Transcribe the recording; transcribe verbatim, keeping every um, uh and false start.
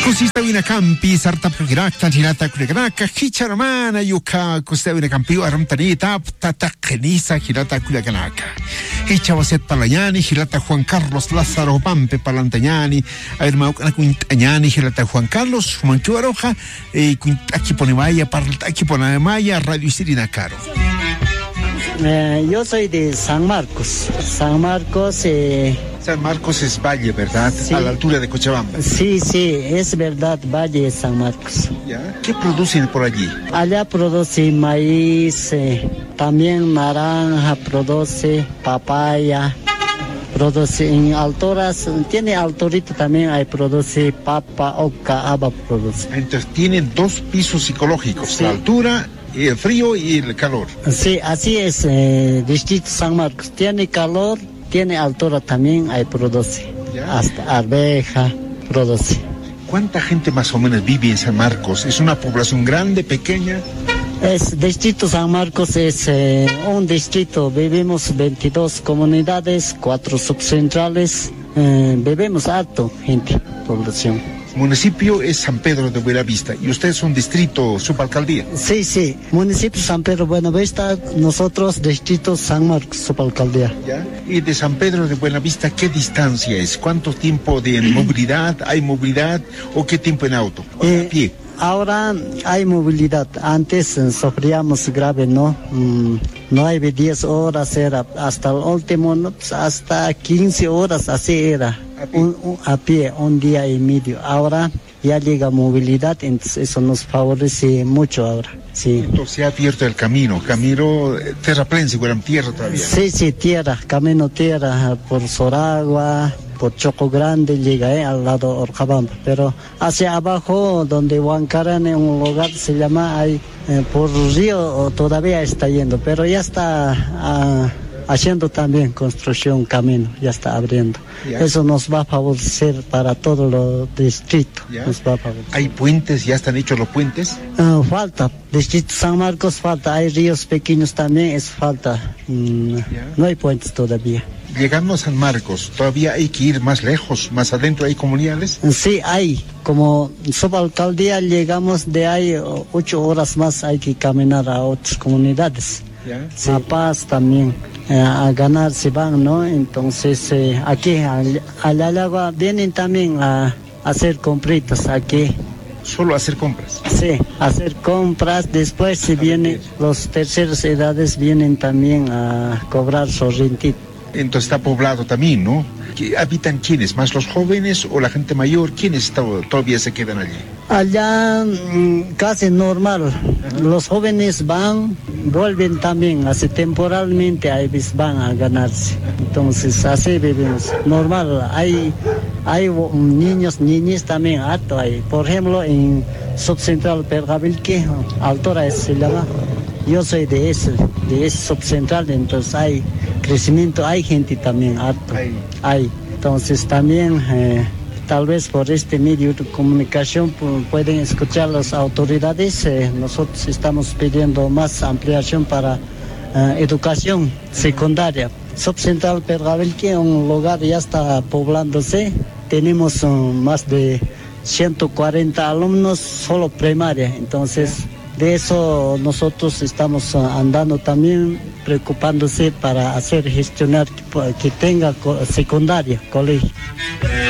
Kusista wina campi sarta pagrakta tinata kulegraka hicharamana yuka kusta wina campi aramtanita tata kenisa hirata kulegraka hichawaset palayani hirata Juan Carlos Lázaro Pampe Palantañani airma kuintañani hirata Juan Carlos Manchu Aroja y aquí pone maya para aquí pone maya Radio Sirina Caro. Eh, yo soy de San Marcos. San Marcos. Eh, San Marcos es valle, ¿verdad? Sí. A la altura de Cochabamba. Sí, sí, es verdad, valle de San Marcos. ¿Ya? ¿Qué producen por allí? Allá produce maíz, eh, también naranja, produce papaya, produce en alturas, tiene alturita también, hay produce papa, oca, haba produce. Entonces tienen dos pisos psicológicos, Sí. la altura, el frío y el calor. Sí, así es, eh, distrito San Marcos, tiene calor, tiene altura también, hay produce, Ya. hasta arveja, produce. ¿Cuánta gente más o menos vive en San Marcos? ¿Es una población grande, pequeña? Es distrito San Marcos, es eh, un distrito, vivimos veintidós comunidades, cuatro subcentrales, eh, vivimos alto gente, población. El municipio es San Pedro de Buenavista y ustedes son distrito, subalcaldía. Sí, sí, municipio San Pedro Buenavista, nosotros distrito San Marcos, subalcaldía. ¿Ya? Y de San Pedro de Buenavista, ¿qué distancia es? ¿Cuánto tiempo de movilidad? ¿Hay movilidad o qué tiempo en auto? ¿O Eh, a pie? Ahora hay movilidad, antes eh, sufríamos grave, ¿no? Mm, nueve, diez horas era, hasta el último, ¿no? Pues hasta quince horas así era, ¿A pie? un, un- a pie, un día y medio. Ahora ya llega movilidad, entonces eso nos favorece mucho ahora, sí. Entonces se ha abierto el camino, camino eh, terraplense, fueran tierra todavía. Sí, sí, tierra, camino tierra, por Soragua, por Choco Grande llega eh, al lado de Orcabamba, pero hacia abajo donde Huancarán, en un lugar se llama, hay, eh, por río todavía está yendo, pero ya está ah, haciendo también construcción, camino, ya está abriendo. Ya. Eso nos va a favorecer para todos los distritos, Ya. nos va a favorecer. ¿Hay puentes? ¿Ya están hechos los puentes? Ah, falta, distrito San Marcos falta, hay ríos pequeños también, es falta, mm, Ya. no hay puentes todavía. Llegando a San Marcos, ¿todavía hay que ir más lejos? ¿Más adentro hay comunidades? Sí, hay, como subalcaldía llegamos de ahí o- ocho horas más, hay que caminar a otras comunidades. ¿Ya? A Paz también, eh, a ganar se van, ¿no? Entonces eh, aquí, al- a la Lagua, vienen también a, a hacer compritas aquí. Solo hacer compras. Sí, hacer compras, después se vienen, los terceras edades vienen también a cobrar su rentita. Entonces está poblado también, ¿no? ¿Qué- ¿Habitan quiénes? ¿Más los jóvenes o la gente mayor? ¿Quiénes to- todavía se quedan allí? Allá mm, casi normal, los jóvenes van, vuelven también, así temporalmente a veces van a ganarse, entonces así vivimos, normal, hay, hay mm, niños, niñas también, harto hay, por ejemplo en Subcentral Pergavilque, Altora se llama, yo soy de ese, de ese Subcentral, entonces hay crecimiento, hay gente también, harto, Hay. hay, entonces también... Eh, Tal vez por este medio de comunicación pu- pueden escuchar las autoridades. Eh, nosotros estamos pidiendo más ampliación para eh, educación secundaria. Subcentral Pergavilque, un lugar ya está poblándose. Tenemos eh, más de ciento cuarenta alumnos solo primaria. Entonces, de eso nosotros estamos eh, andando también preocupándose para hacer gestionar que, pu- que tenga co- secundaria, colegio.